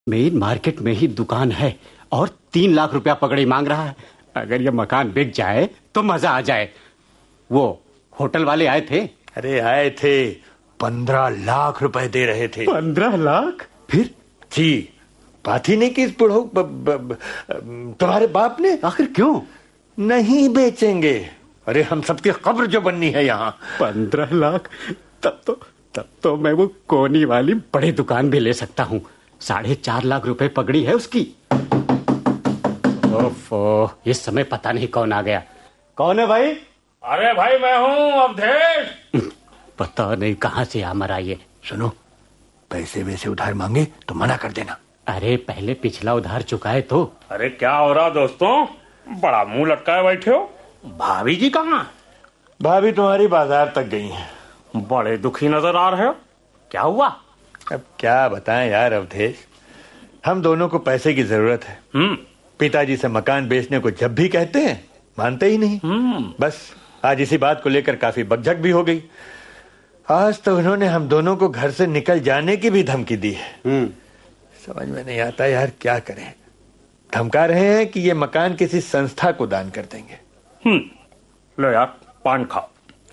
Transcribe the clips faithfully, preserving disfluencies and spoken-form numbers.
Main market में ही दुकान है और तीन लाख रुपया पकड़ी मांग रहा है। अगर ये मकान बिक जाए तो मजा आ जाए। वो होटल वाले आए थे। अरे आए थे, पंद्रह लाख रुपए दे रहे थे। पंद्रह लाख? फिर? जी, बात ही नहीं की इस बुढ़ऊ तुम्हारे बाप ने। आखिर क्यों नहीं बेचेंगे? अरे हम सबकी कब्र जो बननी है यहाँ। पंद्रह लाख? तब तो तब तो मैं वो कोनी वाली बड़ी दुकान भी ले सकता हूँ। साढ़े चार लाख रुपए पगड़ी है उसकी। ओफो, इस समय पता नहीं कौन आ गया। कौन है भाई? अरे भाई मैं हूँ अवधेश। पता नहीं कहाँ से आ मरा ये। सुनो, पैसे वैसे उधार मांगे तो मना कर देना। अरे पहले पिछला उधार चुकाए तो। अरे क्या हो रहा दोस्तों, बड़ा मुंह लटकाए बैठे हो। भाभी जी कहाँ? भाभी तुम्हारी बाजार तक गई हैं। बड़े दुखी नजर आ रहे हो, क्या हुआ? अब क्या बताएं यार अवधेश, हम दोनों को पैसे की जरूरत है। हम्म पिताजी से मकान बेचने को जब भी कहते हैं मानते ही नहीं। बस आज इसी बात को लेकर काफी बकझक भी हो गई। आज तो उन्होंने हम दोनों को घर से निकल जाने की भी धमकी दी है। समझ में नहीं आता यार क्या करें। धमका रहे हैं कि ये मकान किसी संस्था को दान कर देंगे। हम्म लो यार पान खाओ।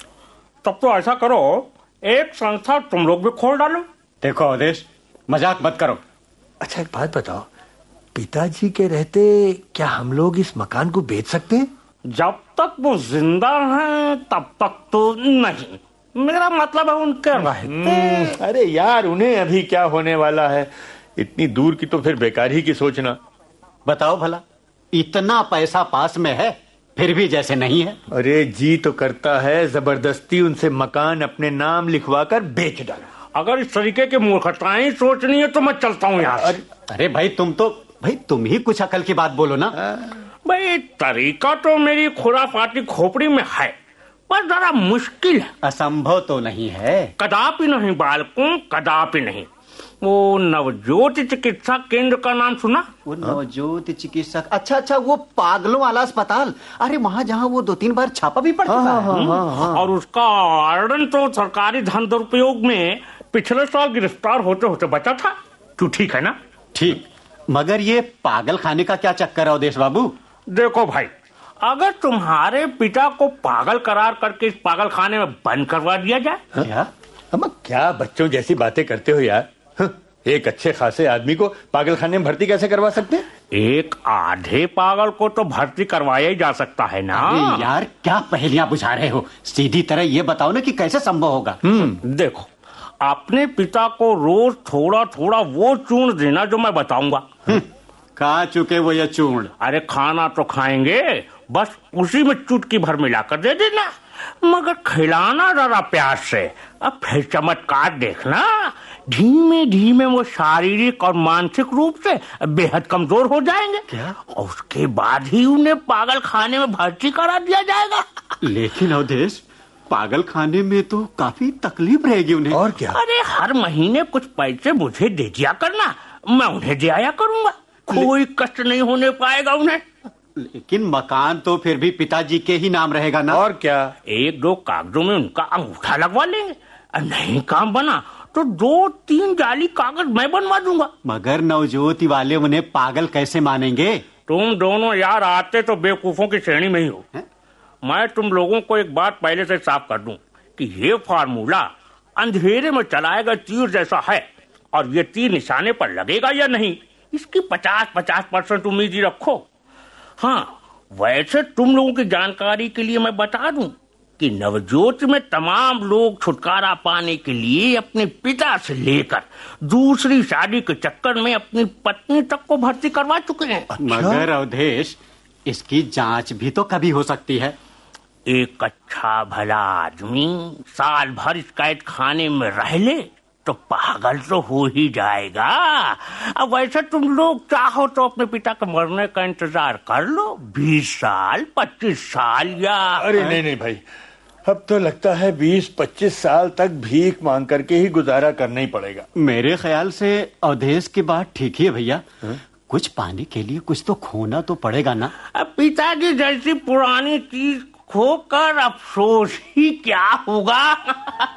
तब तो ऐसा करो, एक संस्था तुम लोग भी खोल डालो। देखो अवधेश, मजाक मत करो। अच्छा एक बात बताओ, पिताजी के रहते क्या हम लोग इस मकान को बेच सकते हैं? जब तक वो जिंदा हैं तब तक तो नहीं। मेरा मतलब है उनके रहते। अरे यार उन्हें अभी क्या होने वाला है, इतनी दूर की तो फिर बेकार ही की सोचना। बताओ भला, इतना पैसा पास में है फिर भी जैसे नहीं है। अरे जी तो करता है जबरदस्ती उनसे मकान अपने नाम लिखवा कर बेच डाला। अगर इस तरीके की मूर्खताएं सोचनी है तो मैं चलता हूँ यहाँ। अरे, अरे भाई तुम तो भाई तुम ही कुछ अकल की बात बोलो ना। भाई तरीका तो मेरी खुराफाती खोपड़ी में है, पर जरा मुश्किल है। असंभव तो नहीं है। कदापि नहीं बालकों, कदापि नहीं। वो नवज्योति चिकित्सा केंद्र का नाम सुना? वो नवज्योति चिकित्सक, अच्छा अच्छा वो पागलों वाला अस्पताल। अरे वहाँ जहाँ वो दो तीन बार छापा भी पड़ चुका है। और उसका वार्डन तो सरकारी धन दुरुपयोग में पिछले साल गिरफ्तार होते होते बचा था। तू ठीक है ना? ठीक, मगर ये पागल खाने का क्या चक्कर है अवधेश बाबू? देखो भाई, अगर तुम्हारे पिता को पागल करार करके इस पागल खाने में बंद करवा दिया जाए। क्या? अब क्या बच्चों जैसी बातें करते हो यार। एक अच्छे खासे आदमी को पागल खाने में भर्ती कैसे करवा सकते हैं? एक आधे पागल को तो भर्ती करवाया ही जा सकता है ना। अरे यार क्या पहेलियां बुझा रहे हो, सीधी तरह ये बताओ ना कि कैसे संभव होगा। हम्म देखो, अपने पिता को रोज थोड़ा थोड़ा वो चूर्ण देना जो मैं बताऊंगा। खा चुके वो ये चूर्ण? अरे खाना तो खाएंगे, बस उसी में चुटकी भर मिलाकर दे देना, मगर खिलाना जरा प्यार से। अब फिर चमत्कार देखना, धीमे धीमे वो शारीरिक और मानसिक रूप से बेहद कमजोर हो जाएंगे। क्या? और उसके बाद ही उन्हें पागल खाने में भर्ती करा दिया जाएगा। लेकिन अवधेश, पागल खाने में तो काफी तकलीफ रहेगी उन्हें। और क्या? अरे हर महीने कुछ पैसे मुझे दे दिया करना, मैं उन्हें दे आया करूंगा। कोई कष्ट नहीं होने पाएगा उन्हें। लेकिन मकान तो फिर भी पिताजी के ही नाम रहेगा ना। और क्या? एक दो कागजों में उनका अंगूठा लगवा लेंगे। नहीं काम बना तो दो तीन जाली कागज मैं बनवा दूंगा। मगर नवज्योति वाले उन्हें पागल कैसे मानेंगे? तुम दोनों यार आते तो बेवकूफों की श्रेणी में ही हो। है? मैं तुम लोगों को एक बात पहले से साफ कर दूं कि ये फार्मूला अंधेरे में चलाया गया तीर जैसा है, और ये तीर निशाने पर लगेगा या नहीं इसकी पचास पचास परसेंट उम्मीद ही रखो। हाँ, वैसे तुम लोगों की जानकारी के लिए मैं बता दूं कि नवज्योति में तमाम लोग छुटकारा पाने के लिए अपने पिता से लेकर दूसरी शादी के चक्कर में अपनी पत्नी तक को भर्ती करवा चुके हैं। मगर अवधेश, इसकी जांच भी तो कभी हो सकती है। एक अच्छा भला आदमी साल भर इस कैद खाने में रह ले तो पागल तो हो ही जाएगा। अब वैसे तुम लोग चाहो तो अपने पिता के मरने का इंतजार कर लो, बीस साल पच्चीस साल या। अरे नहीं नहीं भाई, अब तो लगता है बीस पच्चीस साल तक भीख मांग करके ही गुजारा करना ही पड़ेगा। मेरे ख्याल से अवधेश की बात ठीक ही है भैया। कुछ पाने के लिए कुछ तो खोना तो पड़ेगा ना। अब पिताजी जैसी पुरानी चीज खोकर अफसोस ही क्या होगा।